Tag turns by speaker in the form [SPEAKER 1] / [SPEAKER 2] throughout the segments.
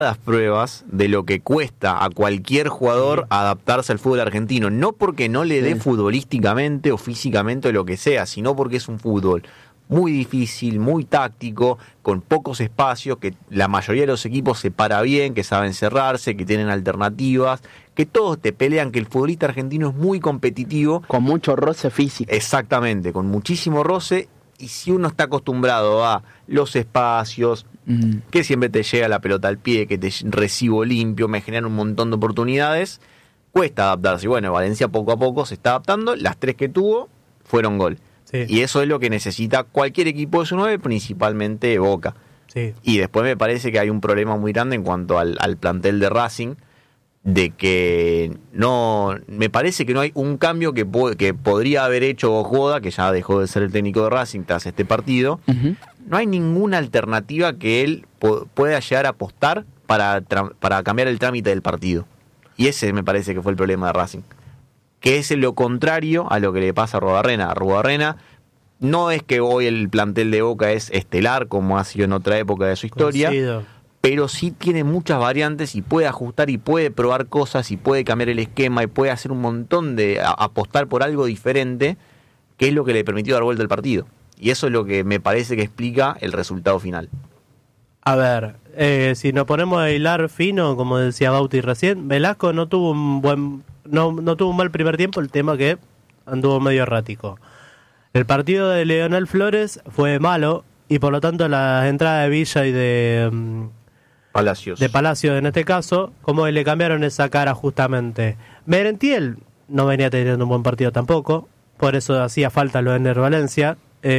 [SPEAKER 1] las pruebas de lo que cuesta a cualquier jugador adaptarse al fútbol argentino, no porque no le dé futbolísticamente o físicamente o lo que sea, sino porque es un fútbol muy difícil, muy táctico, con pocos espacios, que la mayoría de los equipos se para bien, que saben cerrarse, que tienen alternativas, que todos te pelean, que el futbolista argentino es muy competitivo.
[SPEAKER 2] Con mucho roce físico.
[SPEAKER 1] Exactamente, con muchísimo roce, y si uno está acostumbrado a los espacios, que siempre te llega la pelota al pie, que te recibo limpio, me generan un montón de oportunidades, cuesta adaptarse. Y bueno, Valencia poco a poco se está adaptando, las 3 que tuvo fueron gol. Sí. Y eso es lo que necesita cualquier equipo de su 9, principalmente Boca.
[SPEAKER 3] Sí.
[SPEAKER 1] Y después me parece que hay un problema muy grande en cuanto al plantel de Racing, de que no, me parece que no hay un cambio que podría haber hecho Joda, que ya dejó de ser el técnico de Racing tras este partido. No hay ninguna alternativa que él pueda llegar a apostar para cambiar el trámite del partido. Y ese me parece que fue el problema de Racing, que es lo contrario a lo que le pasa a Arruabarrena. Arruabarrena no es que hoy el plantel de Boca es estelar como ha sido en otra época de su historia,
[SPEAKER 3] Coincido.
[SPEAKER 1] pero sí tiene muchas variantes y puede ajustar y puede probar cosas y puede cambiar el esquema y puede hacer un montón de apostar por algo diferente, que es lo que le permitió dar vuelta al partido. Y eso es lo que me parece que explica el resultado final.
[SPEAKER 3] A ver, si nos ponemos a hilar fino, como decía Bauti recién, Velasco no tuvo no tuvo un mal primer tiempo, el tema que anduvo medio errático. El partido de Leonel Flores fue malo y por lo tanto las entradas de Villa y de Palacios en este caso, como le cambiaron esa cara justamente. Merentiel no venía teniendo un buen partido tampoco, por eso hacía falta lo de Ener Valencia.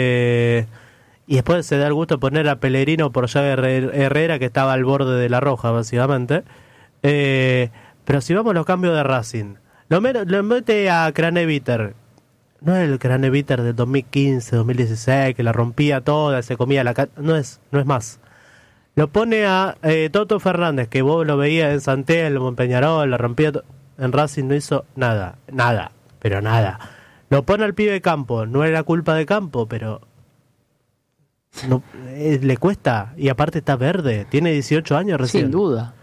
[SPEAKER 3] Y después se da el gusto de poner a Pellegrino por Jagger Herrera, que estaba al borde de la roja básicamente. Pero si vamos a los cambios de Racing, lo mete a Craneviter. No es el Craneviter del 2015, 2016, que la rompía toda, se comía la no es más. Lo pone a Toto Fernández, que vos lo veías en San Telmo, en Peñarol, la rompía en Racing, no hizo nada. Lo pone al pibe de Campo, no era culpa de Campo, pero no, le cuesta, y aparte está verde, tiene 18 años recién.
[SPEAKER 2] Sin duda.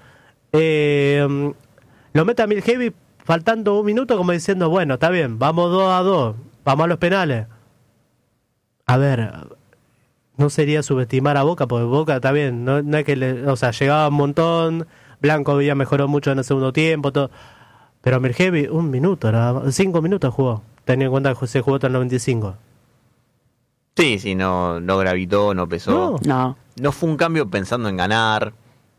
[SPEAKER 3] Lo mete a Milhevi faltando un minuto, como diciendo, bueno, está bien, vamos 2-2, vamos a los penales. A ver, no sería subestimar a Boca, porque Boca está bien, no es que llegaba un montón, Blanco había mejorado mucho en el segundo tiempo, todo, pero Milhevi, 5 minutos jugó, teniendo en cuenta que se jugó hasta el 95.
[SPEAKER 1] Sí, no gravitó, no pesó. No fue un cambio pensando en ganar.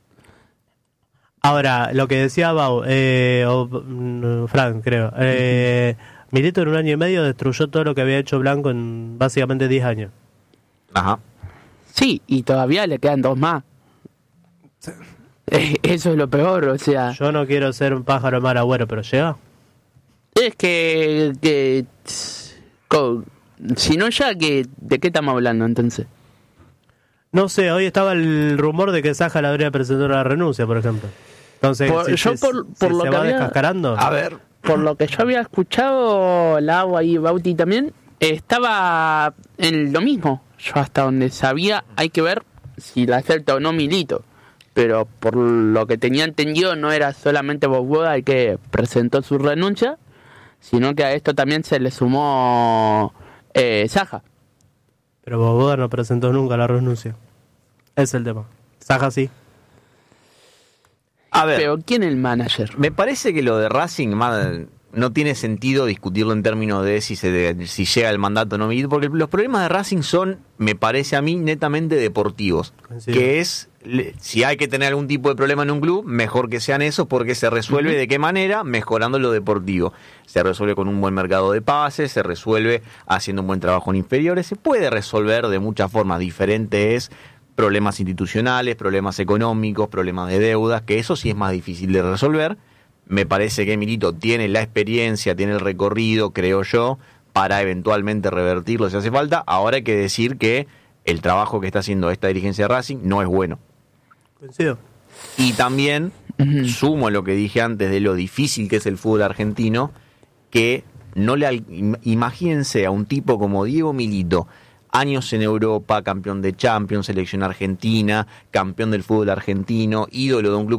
[SPEAKER 3] Ahora, lo que decía Bau, Frank, creo, Milito en 1 año y medio destruyó todo lo que había hecho Blanco en básicamente 10 años.
[SPEAKER 1] Ajá.
[SPEAKER 2] Sí, y todavía le quedan 2 más. Eso es lo peor, o sea.
[SPEAKER 3] Yo no quiero ser un pájaro mar agüero, pero llega.
[SPEAKER 2] Es que si no ya, ¿de qué estamos hablando entonces?
[SPEAKER 3] No sé, hoy estaba el rumor de que Saja le habría presentado la renuncia, por ejemplo. Entonces,
[SPEAKER 2] por lo
[SPEAKER 3] se
[SPEAKER 2] que
[SPEAKER 3] va
[SPEAKER 2] había,
[SPEAKER 3] descascarando.
[SPEAKER 1] A ver,
[SPEAKER 2] por lo que yo había escuchado, Lau y Bauti también, estaba en lo mismo. Yo hasta donde sabía, hay que ver si la acepta o no Milito. Pero por lo que tenía entendido, no era solamente Boboda el que presentó su renuncia, sino que a esto también se le sumó Saja.
[SPEAKER 3] Pero Boboda no presentó nunca la renuncia. Ese es el tema. Saja sí.
[SPEAKER 1] A ver,
[SPEAKER 2] pero ¿quién es el manager?
[SPEAKER 1] Me parece que lo de Racing no tiene sentido discutirlo en términos de si llega el mandato o no, porque los problemas de Racing son, me parece a mí, netamente deportivos. Coincido. Que es, si hay que tener algún tipo de problema en un club, mejor que sean esos, porque se resuelve de qué manera, mejorando lo deportivo. Se resuelve con un buen mercado de pases, se resuelve haciendo un buen trabajo en inferiores, se puede resolver de muchas formas diferentes, problemas institucionales, problemas económicos, problemas de deudas, que eso sí es más difícil de resolver. Me parece que Milito tiene la experiencia, tiene el recorrido, creo yo, para eventualmente revertirlo si hace falta. Ahora hay que decir que el trabajo que está haciendo esta dirigencia de Racing no es bueno.
[SPEAKER 3] Coincido.
[SPEAKER 1] Y también sumo lo que dije antes de lo difícil que es el fútbol argentino, que imagínense a un tipo como Diego Milito años en Europa, campeón de Champions, selección argentina, campeón del fútbol argentino, ídolo de un club